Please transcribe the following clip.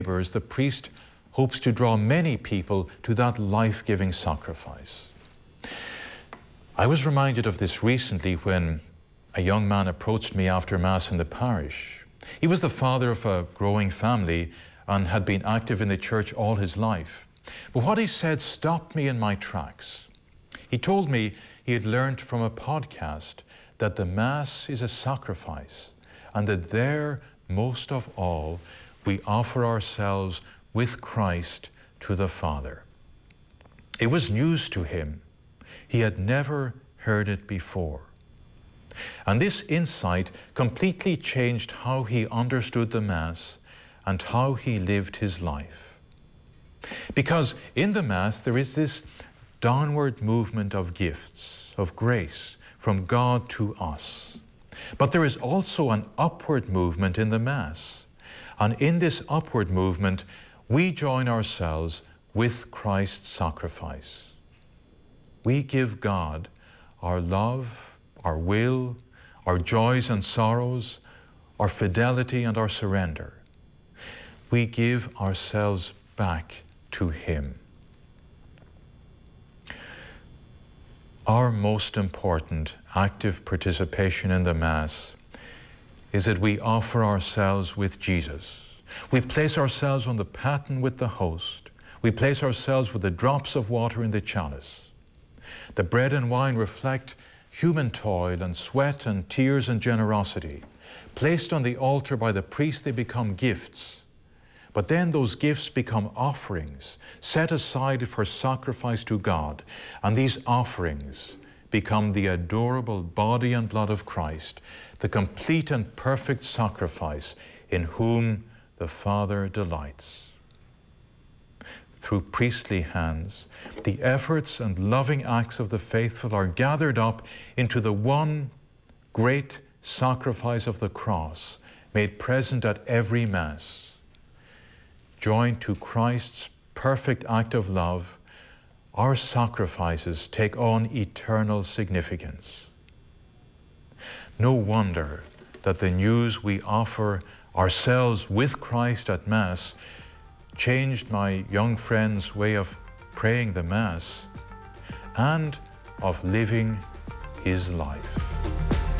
the priest hopes to draw many people to that life-giving sacrifice. I was reminded of this recently when a young man approached me after Mass in the parish. He was the father of a growing family and had been active in the church all his life. But what he said stopped me in my tracks. He told me he had learned from a podcast that the Mass is a sacrifice and that there, most of all, we offer ourselves with Christ to the Father. It was news to him. He had never heard it before. And this insight completely changed how he understood the Mass and how he lived his life. Because in the Mass there is this downward movement of gifts, of grace from God to us. But there is also an upward movement in the Mass. And in this upward movement, we join ourselves with Christ's sacrifice. We give God our love, our will, our joys and sorrows, our fidelity and our surrender. We give ourselves back to Him. Our most important active participation in the Mass is that we offer ourselves with Jesus. We place ourselves on the paten with the host. We place ourselves with the drops of water in the chalice. The bread and wine reflect human toil and sweat and tears and generosity. Placed on the altar by the priest, they become gifts. But then those gifts become offerings, set aside for sacrifice to God. And these offerings become the adorable body and blood of Christ, the complete and perfect sacrifice in whom the Father delights. Through priestly hands, the efforts and loving acts of the faithful are gathered up into the one great sacrifice of the cross, made present at every Mass. Joined to Christ's perfect act of love, our sacrifices take on eternal significance. No wonder that the news we offer ourselves with Christ at Mass changed my young friend's way of praying the Mass and of living his life.